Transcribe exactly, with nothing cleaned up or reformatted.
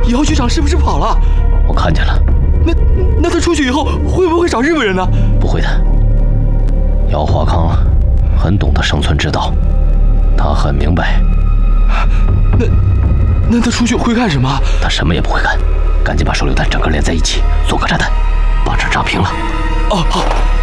姚局长是不是跑了？ 我看见了。 那那他出去以后会不会找日本人呢？ 不会的。姚华康很懂得生存之道，他很明白。 那那他出去会干什么？ 他什么也不会干，赶紧把手榴弹整个连在一起，做个炸弹，把这炸平了。 哦，好。